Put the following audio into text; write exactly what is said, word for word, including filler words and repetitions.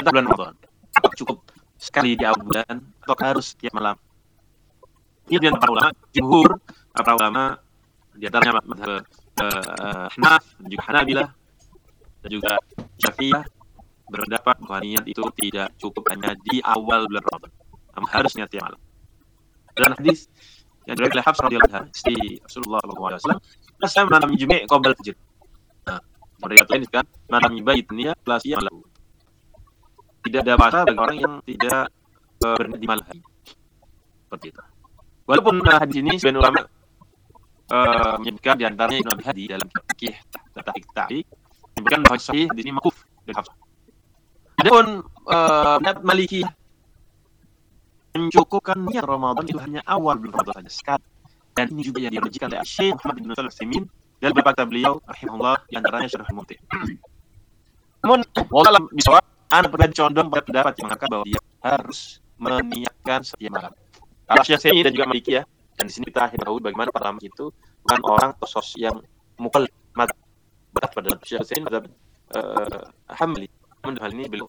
diantara bulan Ramadan. Apakah cukup sekali di awal bulan atau harus setiap malam? Ini di antara para ulama, jumhur para ulama di antaranya mazhab uh, Hanaf dan juga Hanabilah dan juga Syafi'iyah berpendapat bahwa niat itu tidak cukup hanya di awal bulan Ramadan, namun harus niat tiap malam. Dan hadis yang diriwayatkan oleh Hafsah radhiyallahu anha, istri Rasulullah sallallahu alaihi wasallam, "Saya menanam jumi' qabla al-fajr." Nah, mereka lain kan menanam bait niat la siyam lahu. Tidak ada bahasa bagi orang yang tidak uh, berniat di malam hari. Seperti itu. Walaupun uh, hadis ini sebagian ulama uh, menyebutkan di antaranya Ibnu Abi Hadi dalam fikih Tahqiq Ta'liq menyebutkan bahwa sahih hadis ini mauquf dari Hafsah. Adapun uh, pendapat Maliki mencukupkan niat Ramadan itu hanya awal bulan Ramadan saja sekali. Dan ini juga yang dirujukan oleh Syekh Muhammad bin Shalih Al-Utsaimin dalam beberapa kitab beliau rahimahullah, di antaranya Syarah Al-Mumti'. Namun wallahu bisawab, ana pernah condong pada pendapat yang mengatakan bahwa dia harus meniatkan setiap malam. Kalau Syafi'i dan juga Maliki ya, dan di sini kita tahu bagaimana para ulama itu bukan orang atau sos yang mukallid, berat pada Syafi'i mazhab uh, Hambali. Namun hal ini beliau